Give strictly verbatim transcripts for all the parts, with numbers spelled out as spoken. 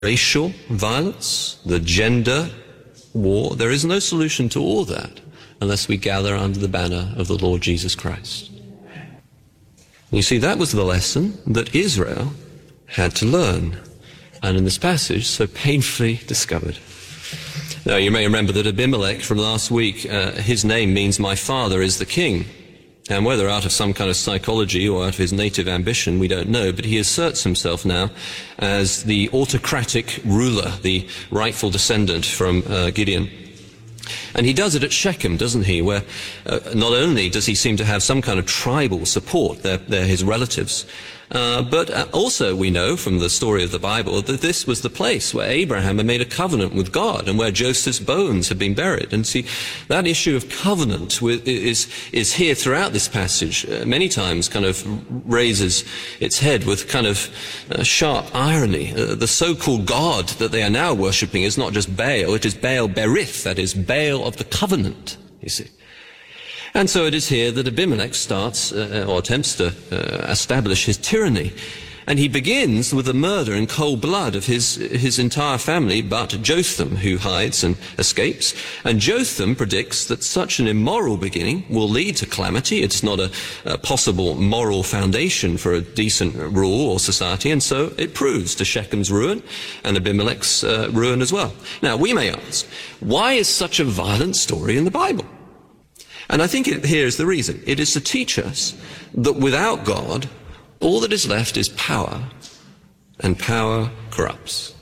racial violence, the gender war. There is no solution to all that unless we gather under the banner of the Lord Jesus Christ. You see, that was the lesson that Israel had to learn, and in this passage so painfully discovered. Now, you may remember that Abimelech from last week, uh, his name means my father is the king. And whether out of some kind of psychology or out of his native ambition, we don't know, but he asserts himself now as the autocratic ruler, the rightful descendant from uh, Gideon. And he does it at Shechem, doesn't he, where uh, not only does he seem to have some kind of tribal support, they're, they're his relatives, uh, but uh, also we know from the story of the Bible that this was the place where Abraham had made a covenant with God and where Joseph's bones had been buried. And see, that issue of covenant with, is, is here throughout this passage, uh, many times kind of raises its head with kind of uh, sharp irony. Uh, the so-called God that they are now worshipping is not just Baal, it is Baal Berith, that is Baal of the covenant, you see. And so it is here that Abimelech starts, uh, or attempts to uh, establish his tyranny. And he begins with the murder in cold blood of his, his entire family, but Jotham, who hides and escapes. And Jotham predicts that such an immoral beginning will lead to calamity. It's not a, a possible moral foundation for a decent rule or society, and so it proves to Shechem's ruin and Abimelech's uh, ruin as well. Now, we may ask, why is such a violent story in the Bible? And I think it, here is the reason. It is to teach us that without God, all that is left is power, and power corrupts.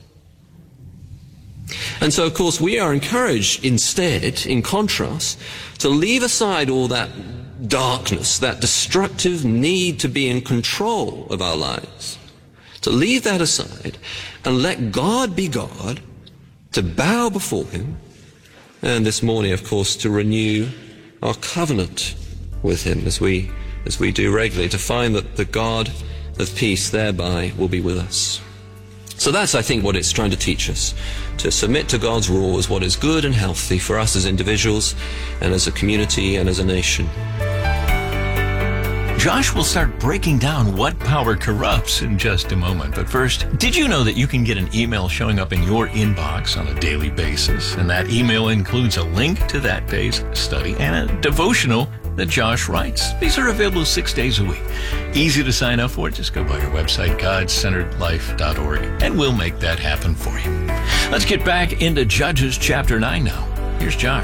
And so, of course, we are encouraged instead, in contrast, to leave aside all that darkness, that destructive need to be in control of our lives, to leave that aside and let God be God, to bow before him, and this morning, of course, to renew our covenant with him as we as we do regularly, to find that the God of peace thereby will be with us. So that's, I think, what it's trying to teach us. To submit to God's rule is what is good and healthy for us as individuals and as a community and as a nation. Josh will start breaking down what power corrupts in just a moment. But first, did you know that you can get an email showing up in your inbox on a daily basis? And that email includes a link to that day's study and a devotional that Josh writes. These are available six days a week. Easy to sign up for. Just go by our website, god centered life dot org, and we'll make that happen for you. Let's get back into Judges chapter nine now. Here's Josh.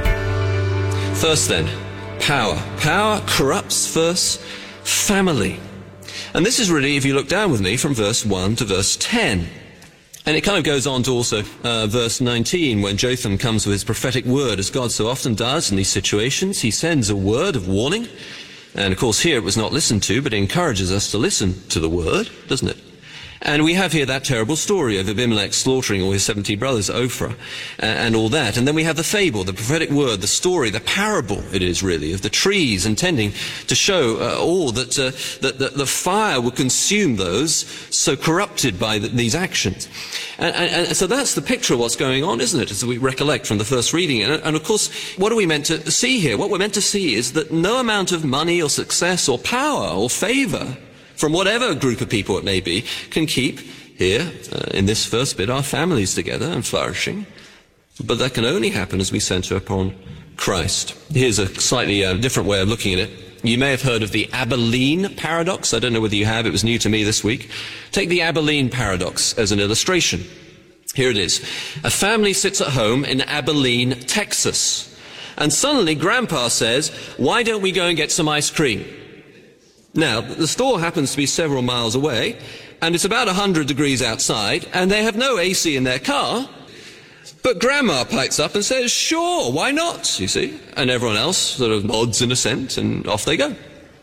First then, power. Power corrupts first family. And this is really, if you look down with me, from verse one to verse ten. And it kind of goes on to also uh, verse nineteen, when Jotham comes with his prophetic word, as God so often does in these situations. He sends a word of warning. And of course here it was not listened to, but it encourages us to listen to the word, doesn't it? And we have here that terrible story of Abimelech slaughtering all his seventy brothers, Ophrah, and all that. And then we have the fable, the prophetic word, the story, the parable, it is really, of the trees intending to show uh, all that, uh, that, that the fire would consume those so corrupted by the, these actions. And, and, and so that's the picture of what's going on, isn't it, as we recollect from the first reading. And, and of course, what are we meant to see here? What we're meant to see is that no amount of money or success or power or favor from whatever group of people it may be, can keep here, uh, in this first bit, our families together and flourishing. But that can only happen as we center upon Christ. Here's a slightly uh, different way of looking at it. You may have heard of the Abilene paradox. I don't know whether you have. It was new to me this week. Take the Abilene paradox as an illustration. Here it is. A family sits at home in Abilene, Texas. And suddenly Grandpa says, "Why don't we go and get some ice cream?" Now, the store happens to be several miles away, and it's about one hundred degrees outside, and they have no A C in their car. But Grandma pipes up and says, "Sure, why not?" You see? And everyone else sort of nods in assent, and off they go.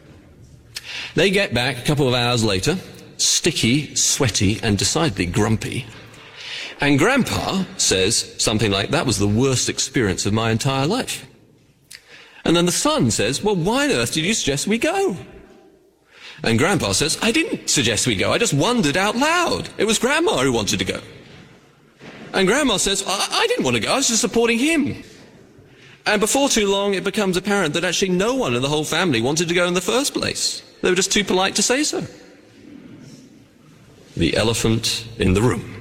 They get back a couple of hours later, sticky, sweaty, and decidedly grumpy. And Grandpa says something like, "That was the worst experience of my entire life." And then the son says, "Well, why on earth did you suggest we go?" And Grandpa says, "I didn't suggest we go. I just wondered out loud. It was Grandma who wanted to go." And Grandma says, I, I didn't want to go. I was just supporting him." And before too long, it becomes apparent that actually no one in the whole family wanted to go in the first place. They were just too polite to say so. The elephant in the room.